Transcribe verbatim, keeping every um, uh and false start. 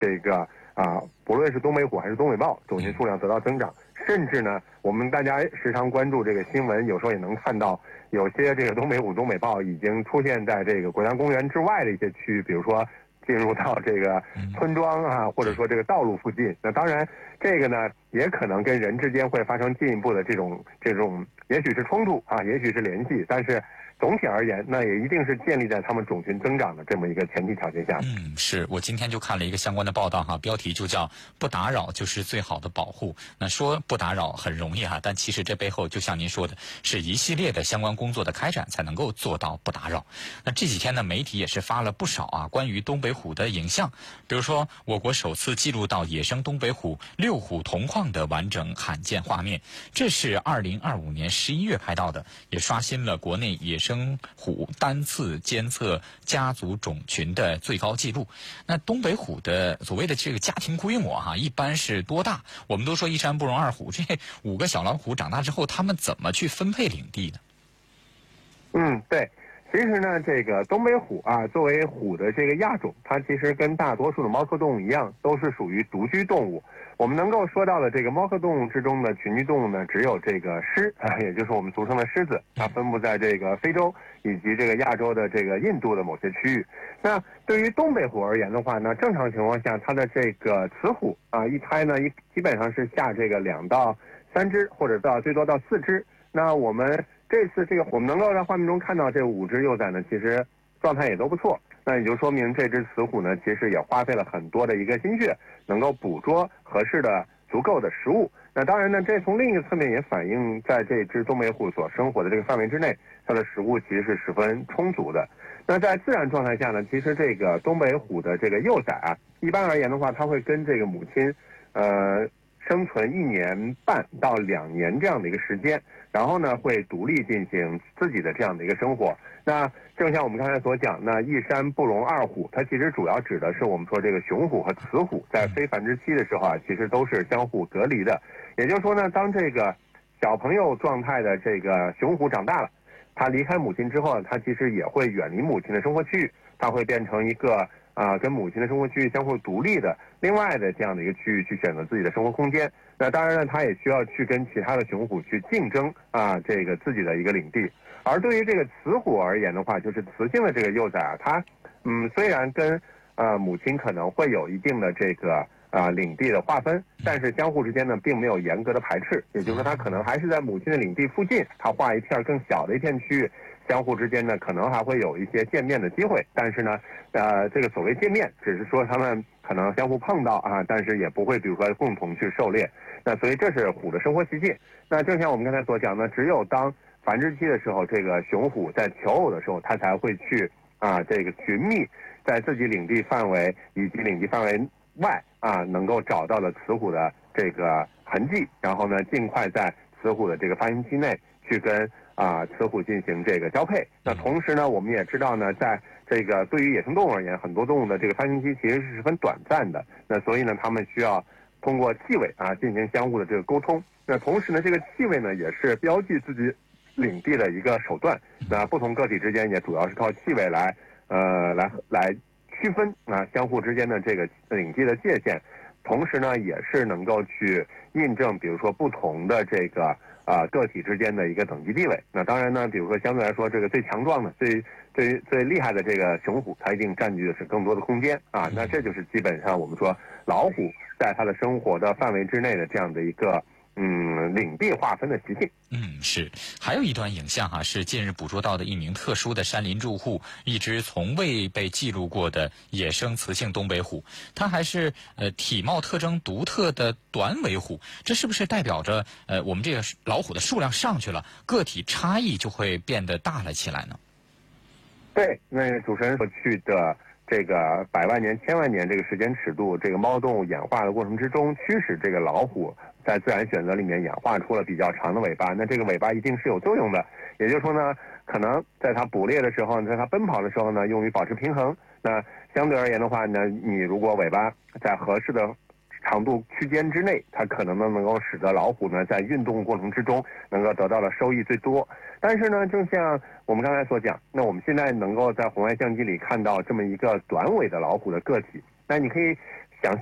这个啊，不论是东北虎还是东北豹，种群数量得到增长。甚至呢，我们大家时常关注这个新闻，有时候也能看到有些这个东北虎、东北豹已经出现在这个国家公园之外的一些区域，比如说进入到这个村庄啊，或者说这个道路附近。那当然，这个呢也可能跟人之间会发生进一步的这种这种，也许是冲突啊，也许是联系，但是总体而言，那也一定是建立在他们种群增长的这么一个前提条件下。 嗯，是我今天就看了一个相关的报道哈，标题就叫“不打扰就是最好的保护”。那说不打扰很容易哈，但其实这背后就像您说的，是一系列的相关工作的开展才能够做到不打扰。那这几天呢，媒体也是发了不少啊关于东北虎的影像，比如说我国首次记录到野生东北虎六虎同框的完整罕见画面，这是二零二五年十一月拍到的，也刷新了国内野生生虎单次监测家族种群的最高纪录。那东北虎的所谓的这个家庭规模哈、啊，一般是多大？我们都说一山不容二虎，这五个小老虎长大之后，他们怎么去分配领地呢？ 嗯，对。其实呢，这个东北虎啊，作为虎的这个亚种，它其实跟大多数的猫科动物一样，都是属于独居动物。我们能够说到的这个猫科动物之中的群居动物呢，只有这个狮啊，也就是我们俗称的狮子，它分布在这个非洲以及这个亚洲的这个印度的某些区域。那对于东北虎而言的话呢，正常情况下，它的这个雌虎啊，一胎呢一基本上是下这个两到三只，或者到最多到四只。那我们这次这个我们能够在画面中看到这五只幼崽呢，其实状态也都不错。那也就说明这只雌虎呢，其实也花费了很多的一个心血，能够捕捉合适的、足够的食物。那当然呢，这从另一个侧面也反映在这只东北虎所生活的这个范围之内，它的食物其实是十分充足的。那在自然状态下呢，其实这个东北虎的这个幼崽啊，一般而言的话，它会跟这个母亲，呃。生存一年半到两年这样的一个时间，然后呢会独立进行自己的这样的一个生活。那正像我们刚才所讲，那一山不容二虎，它其实主要指的是我们说这个雄虎和雌虎在非繁殖期的时候啊，其实都是相互隔离的。也就是说呢，当这个小朋友状态的这个雄虎长大了，它离开母亲之后，它其实也会远离母亲的生活区域，它会变成一个啊，跟母亲的生活区域相互独立的另外的这样的一个区域去选择自己的生活空间。那当然呢，它也需要去跟其他的雄虎去竞争啊，这个自己的一个领地。而对于这个雌虎而言的话，就是雌性的这个幼崽啊，它嗯虽然跟呃母亲可能会有一定的这个啊领地的划分，但是相互之间呢并没有严格的排斥，也就是说它可能还是在母亲的领地附近，它划一片更小的一片区域。相互之间呢，可能还会有一些见面的机会，但是呢，呃，这个所谓见面，只是说他们可能相互碰到啊，但是也不会，比如说共同去狩猎。那所以这是虎的生活习性。那正像我们刚才所讲呢，只有当繁殖期的时候，这个雄虎在求偶的时候，它才会去啊，这个寻觅在自己领地范围以及领地范围外啊，能够找到的雌虎的这个痕迹，然后呢，尽快在雌虎的这个发情期内去跟啊，雌虎进行这个交配。那同时呢，我们也知道呢，在这个对于野生动物而言，很多动物的这个发情期其实是十分短暂的。那所以呢，它们需要通过气味啊进行相互的这个沟通。那同时呢，这个气味呢也是标记自己领地的一个手段。那不同个体之间也主要是靠气味来呃来来区分啊相互之间的这个领地的界限。同时呢，也是能够去印证，比如说不同的这个啊、呃、个体之间的一个等级地位。那当然呢，比如说相对来说，这个最强壮的、最最最厉害的这个雄虎，它一定占据的是更多的空间啊。那这就是基本上我们说老虎在它的生活的范围之内的这样的一个嗯领地划分的习性。 嗯，是。还有一段影像哈、啊，是近日捕捉到的一名特殊的山林住户，一只从未被记录过的野生雌性东北虎，它还是呃体貌特征独特的短尾虎。这是不是代表着呃我们这个老虎的数量上去了，个体差异就会变得大了起来呢？ 对，那主持人所去的这个百万年、千万年这个时间尺度，这个猫动物演化的过程之中，驱使这个老虎在自然选择里面演化出了比较长的尾巴。那这个尾巴一定是有作用的，也就是说呢，可能在它捕猎的时候，在它奔跑的时候呢，用于保持平衡。那相对而言的话呢，你如果尾巴在合适的长度区间之内，它可能呢能够使得老虎呢在运动过程之中能够得到的收益最多。但是呢，正像我们刚才所讲，那我们现在能够在红外相机里看到这么一个短尾的老虎的个体，那你可以